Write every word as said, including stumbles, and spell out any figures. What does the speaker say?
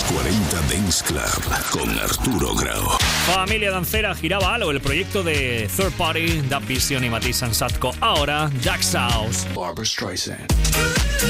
Los cuarenta Dance Club con Arturo Grau. Familia Dancera, giraba algo el proyecto de Third Party, Dub Vision y Matisse Ansatko. Ahora, Jack House. Barbra Streisand.